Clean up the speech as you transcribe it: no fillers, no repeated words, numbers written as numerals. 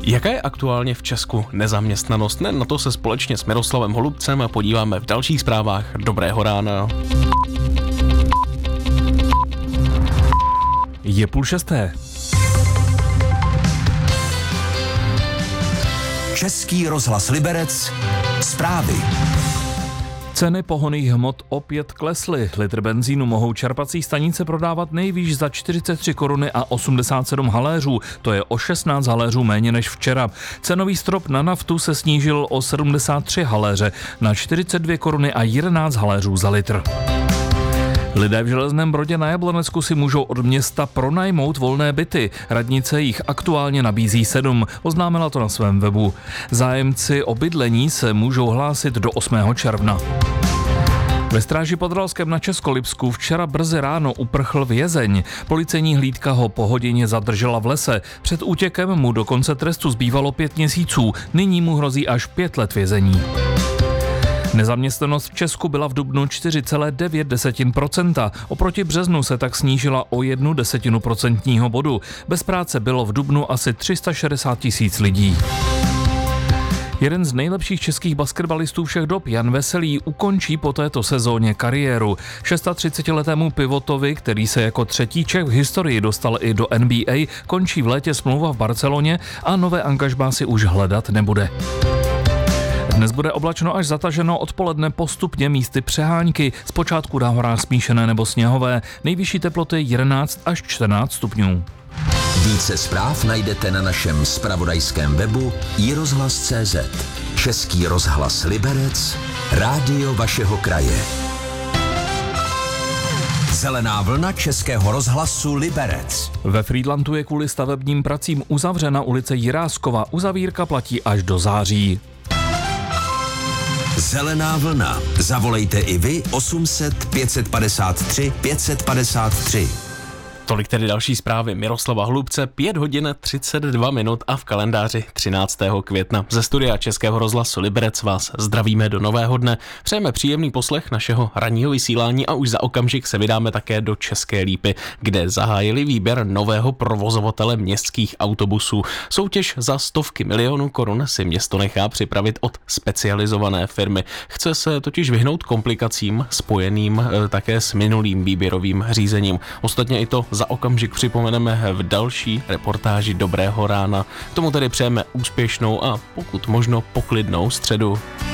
Jaká je aktuálně v Česku nezaměstnanost? Na to se společně s Miroslavem Holubcem podíváme v dalších zprávách. Dobrého rána. Je 5:30. Český rozhlas Liberec. Zprávy. Ceny pohonných hmot opět klesly. Litr benzínu mohou čerpací stanice prodávat nejvýš za 43 koruny a 87 haléřů. To je o 16 haléřů méně než včera. Cenový strop na naftu se snížil o 73 haléře na 42 koruny a 11 haléřů za litr. Lidé v Železném Brodě na Jablonecku si můžou od města pronajmout volné byty. Radnice jich aktuálně nabízí 7, oznámila to na svém webu. Zájemci o bydlení se můžou hlásit do 8. června. Ve Stráži pod Ralskem na Českolipsku včera brzy ráno uprchl vězeň. Policejní hlídka ho po hodině zadržela v lese. Před útěkem mu do konce trestu zbývalo 5 měsíců. Nyní mu hrozí až 5 let vězení. Nezaměstnanost v Česku byla v dubnu 4,9%. Oproti březnu se tak snížila o 0,1 procentního bodu. Bez práce bylo v dubnu asi 360 000 lidí. Jeden z nejlepších českých basketbalistů všech dob, Jan Veselý, ukončí po této sezóně kariéru. 36letému pivotovi, který se jako třetí Čech v historii dostal i do NBA, končí v létě smlouva v Barceloně a nové angažmá si už hledat nebude. Dnes bude oblačno až zataženo, odpoledne postupně místy přehánky, zpočátku na horách smíšené nebo sněhové, nejvyšší teploty 11 až 14 stupňů. Více zpráv najdete na našem zpravodajském webu iRozhlas.cz. Český rozhlas Liberec, rádio vašeho kraje. Zelená vlna Českého rozhlasu Liberec. Ve Frýdlantu je kvůli stavebním pracím uzavřena ulice Jiráskova. Uzavírka platí až do září. Zelená vlna. Zavolejte i vy 800 553 553. Tolik tedy další zprávy Miroslava Holubce, 5:32 a v kalendáři 13. května. Ze studia Českého rozhlasu Liberec vás zdravíme do nového dne. Přejeme příjemný poslech našeho ranního vysílání a už za okamžik se vydáme také do České Lípy, kde zahájili výběr nového provozovatele městských autobusů. Soutěž za stovky milionů korun si město nechá připravit od specializované firmy. Chce se totiž vyhnout komplikacím spojeným také s minulým výběrovým řízením. Ostatně i to za okamžik připomeneme v další reportáži Dobrého rána. K tomu tedy přejeme úspěšnou a pokud možno poklidnou středu.